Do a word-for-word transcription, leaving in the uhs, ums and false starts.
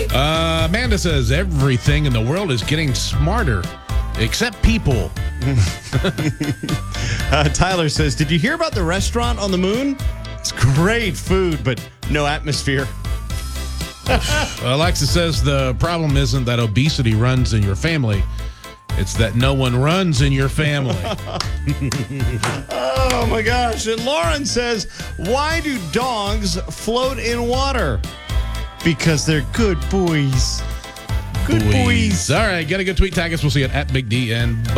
Uh, Amanda says everything in the world is getting smarter, except people. uh, Tyler says, did you hear about the restaurant on the moon? It's great food, but no atmosphere. Alexa says the problem isn't that obesity runs in your family. It's that no one runs in your family. Oh, my gosh. And Lauren says, why do dogs float in water? Because they're good boys. Good boys. All right, get a good tweet. Tag us. We'll see you at Big D and bye.